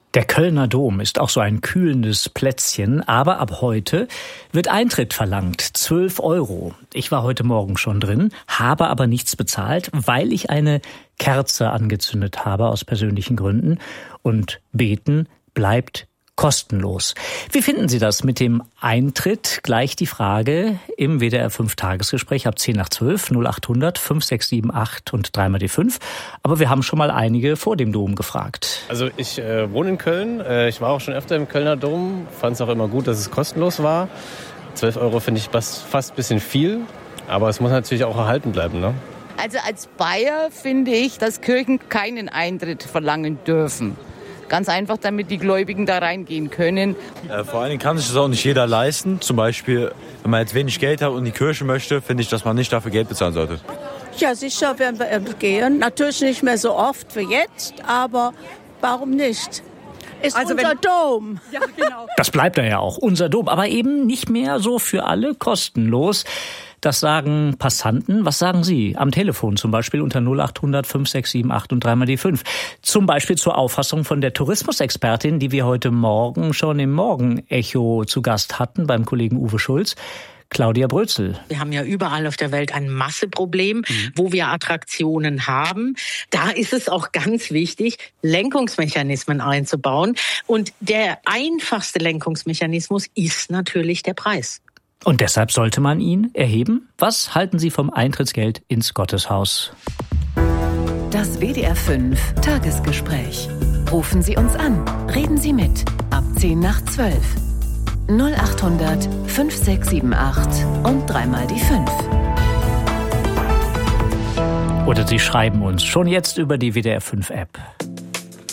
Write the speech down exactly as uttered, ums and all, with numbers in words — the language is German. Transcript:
Der Kölner Dom ist auch so ein kühlendes Plätzchen, aber ab heute wird Eintritt verlangt, zwölf Euro. Ich war heute Morgen schon drin, habe aber nichts bezahlt, weil ich eine Kerze angezündet habe aus persönlichen Gründen. Und beten bleibt kostenlos. Wie finden Sie das mit dem Eintritt? Gleich die Frage im W D R fünf Tagesgespräch ab zehn nach zwölf, null acht hundert fünf sechs sieben acht und dreimal die fünf. Aber wir haben schon mal einige vor dem Dom gefragt. Also ich äh, wohne in Köln. Äh, ich war auch schon öfter im Kölner Dom. Fand es auch immer gut, dass es kostenlos war. zwölf Euro finde ich fast, fast ein bisschen viel. Aber es muss natürlich auch erhalten bleiben, ne? Also als Bayer finde ich, dass Kirchen keinen Eintritt verlangen dürfen. Ganz einfach, damit die Gläubigen da reingehen können. Äh, vor allen Dingen kann sich das auch nicht jeder leisten. Zum Beispiel, wenn man jetzt wenig Geld hat und in die Kirche möchte, finde ich, dass man nicht dafür Geld bezahlen sollte. Ja, sicher werden wir gehen. Natürlich nicht mehr so oft wie jetzt, aber warum nicht? Ist also unser wenn, Dom. Ja, genau. Das bleibt er ja auch, unser Dom. Aber eben nicht mehr so für alle kostenlos. Das sagen Passanten. Was sagen Sie? Am Telefon zum Beispiel unter null acht hundert fünf sechs sieben acht und dreimal die fünf. Zum Beispiel zur Auffassung von der Tourismusexpertin, die wir heute Morgen schon im Morgenecho zu Gast hatten beim Kollegen Uwe Schulz. Claudia Brötzel. Wir haben ja überall auf der Welt ein Masseproblem, mhm. wo wir Attraktionen haben. Da ist es auch ganz wichtig, Lenkungsmechanismen einzubauen. Und der einfachste Lenkungsmechanismus ist natürlich der Preis. Und deshalb sollte man ihn erheben? Was halten Sie vom Eintrittsgeld ins Gotteshaus? Das W D R fünf Tagesgespräch. Rufen Sie uns an. Reden Sie mit. Ab zehn nach zwölf. null acht hundert fünf sechs sieben acht und dreimal die fünf. Oder Sie schreiben uns schon jetzt über die W D R fünf App.